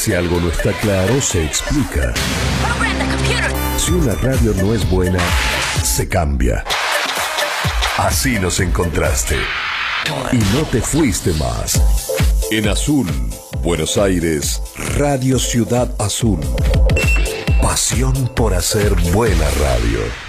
Si algo no está claro, se explica. Si una radio no es buena, se cambia. Así nos encontraste. Y no te fuiste más. En Azul, Buenos Aires, Radio Ciudad Azul. Pasión por hacer buena radio.